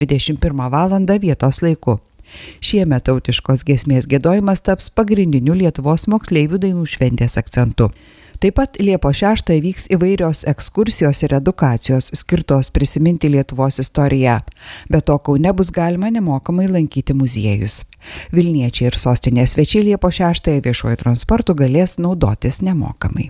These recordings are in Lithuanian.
21 val. Vietos laiku. Šiemet tautiškos giesmės giedojimas taps pagrindiniu Lietuvos moksleivių dainų šventės akcentu. Taip pat Liepos 6 vyks įvairios ekskursijos ir edukacijos skirtos prisiminti Lietuvos istoriją. Be to, Kaune bus galima nemokamai lankyti muziejus. Vilniečiai ir sostinės svečiai Liepos 6 viešuoju transportu galės naudotis nemokamai.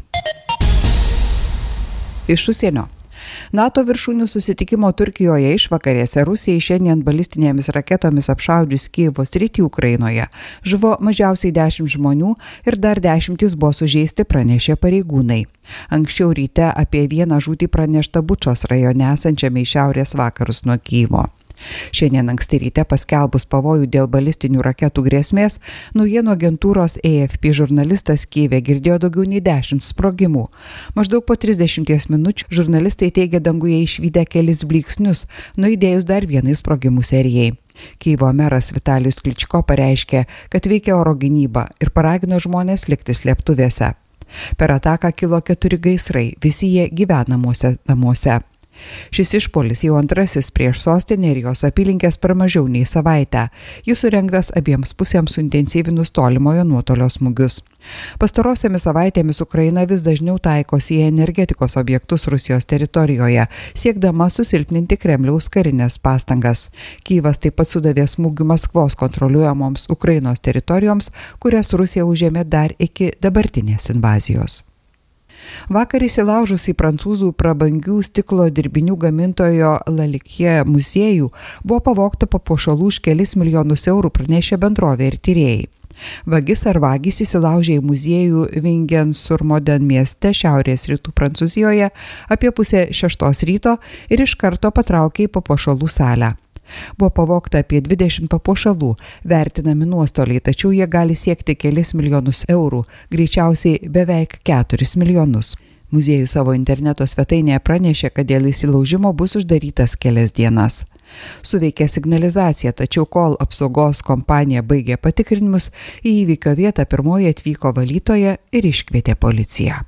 Iš užsienio. NATO viršūnių susitikimo Turkijoje išvakarėse Rusijai šiandien balistinėmis raketomis apšaudžius Kijevo sritį Ukrainoje žuvo mažiausiai 10 žmonių ir dar 10 buvo sužeisti, pranešė pareigūnai. Anksčiau ryte apie vieną žūtį pranešta Bučos rajone esančiame į šiaurės vakarus nuo Kijevo. Šiandien anksti ryte paskelbus pavojų dėl balistinių raketų grėsmės, naujienų agentūros AFP žurnalistas Kijeve girdėjo daugiau nei 10 sprogimų. Maždaug po 30 minučių žurnalistai teigia danguje išvydę kelis blyksnius, nuaidėjus dar vienai sprogimų serijai. Kijevo meras Vitalijus Kličko pareiškė, kad veikia oro gynyba ir paragino žmonės likti slėptuvėse. Per ataką kilo 4 gaisrai, visi jie gyvenamuose namuose. Šis išpuolis jau antrasis prieš sostinę ir jos apylinkės per mažiau nei savaitę. Jis surengtas abiems pusėms suintensyvinus tolimojo nuotolio smūgius. Pastarosiomis savaitėmis Ukraina vis dažniau taikosi į energetikos objektus Rusijos teritorijoje, siekdama susilpninti Kremliaus karinės pastangas. Kijevas taip pat sudavė smūgių Maskvos kontroliuojamoms Ukrainos teritorijoms, kurias Rusija užėmė dar iki dabartinės invazijos. Vakar įsilaužus į prancūzų prabangių stiklo dirbinių gamintojo Lalique muziejų buvo pavogta papuošalų už kelis milijonus eurų, pranešė bendrovė ir tyrėjai. Vagis ar vagys įsilaužė į muziejų Vingens-sur-Moden mieste šiaurės rytų Prancūzijoje apie 5:30 ryto ir iš karto patraukė į papuošalų salę. Buvo pavogta apie 20 papuošalų, vertinami nuostoliai, tačiau jie gali siekti kelis milijonus eurų, greičiausiai beveik 4 milijonus. Muziejus savo interneto svetainėje pranešė, kad dėl įsilaužimo bus uždarytas kelias dienas. Suveikė signalizacija, tačiau kol apsaugos kompanija baigė patikrinimus, į įvykio vietą pirmoji atvyko valytoja ir iškvietė policiją.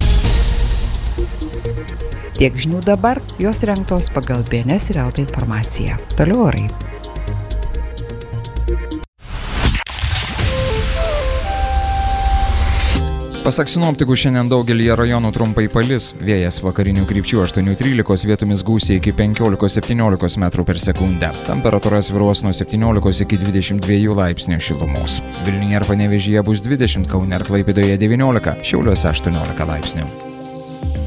Tiek žinių dabar, jos rengtos pagal BNS ir LT informaciją. Toliau orai. Pasak sinoptikų, šiandien daugelyje rajonų trumpai palis, vėjas vakarinių krypčių 8–13, vietomis gūsiai iki 15–17 metrų per sekundę. Temperatūra svyruos nuo 17 iki 22 laipsnių šilumos. Vilniuje ir Panevėžyje bus 20, Kaune ir Klaipėdoje 19, Šiauliuose 18 laipsnių.